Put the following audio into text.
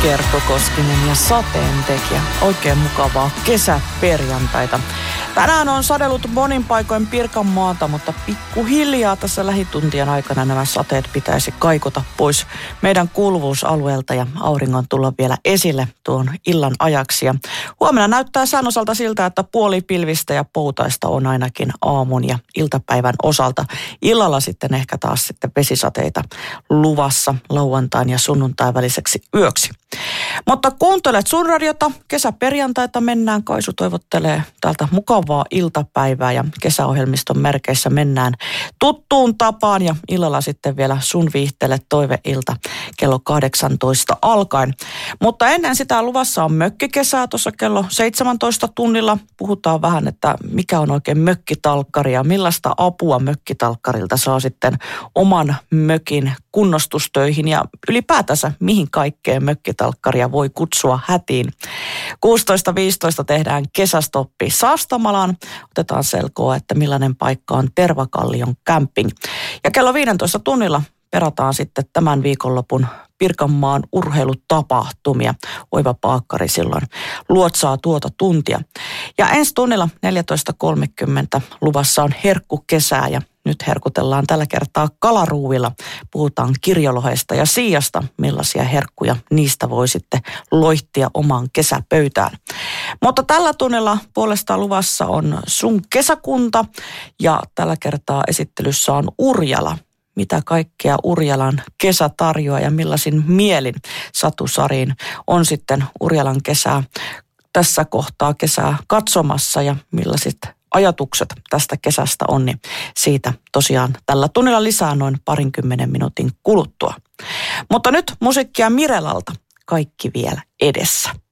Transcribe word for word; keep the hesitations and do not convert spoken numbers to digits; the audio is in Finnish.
Kerkko Koskinen ja Sateentekijä. Oikein mukavaa kesäperjantaita. Tänään on sadellut monin paikoin Pirkanmaata, mutta pikkuhiljaa tässä lähituntien aikana nämä sateet pitäisi kaikota pois meidän kuuluvuusalueelta ja auringon tulla vielä esille tuon illan ajaksi. Ja huomenna näyttää sään osalta siltä, että puoli pilvistä ja poutaista on ainakin aamun ja iltapäivän osalta. Illalla sitten ehkä taas sitten vesisateita luvassa lauantain ja sunnuntain väliseksi yöksi. Mutta kuuntelet Sun Radiota, kesäperjantaita mennään, Kaisu toivottelee täältä mukavaa iltapäivää ja kesäohjelmiston merkeissä mennään tuttuun tapaan ja illalla sitten vielä Sun viihteelle toiveilta kello kahdeksantoista alkaen. Mutta ennen sitä luvassa on mökkikesää tuossa kello seitsemäntoista tunnilla. Puhutaan vähän, että mikä on oikein mökkitalkkari ja millaista apua mökkitalkkarilta saa sitten oman mökin kunnostustöihin ja ylipäätänsä mihin kaikkeen mökkitalkkaria voi kutsua hätiin. kuusitoista viisitoista tehdään kesästoppi Saastamalaan. Otetaan selkoa, että millainen paikka on Tervakallion camping. Ja kello viisitoista tunnilla perataan sitten tämän viikonlopun Pirkanmaan urheilutapahtumia. Oiva Paakkari silloin luotsaa tuota tuntia. Ja ensi tunnilla neljätoista kolmekymmentä luvassa on herkkukesää ja nyt herkutellaan tällä kertaa kalaruuvilla. Puhutaan kirjolohesta ja siijasta, millaisia herkkuja niistä voi sitten loihtia omaan kesäpöytään. Mutta tällä tunnilla puolestaan luvassa on Sun kesäkunta ja tällä kertaa esittelyssä on Urjala. Mitä kaikkea Urjalan kesä tarjoaa ja millaisin mielin Satu Sarin on sitten Urjalan kesää tässä kohtaa kesää katsomassa ja millaiset ajatukset tästä kesästä on, niin siitä tosiaan tällä tunnilla lisää noin parinkymmenen minuutin kuluttua. Mutta nyt musiikkia Mirelalta, kaikki vielä edessä.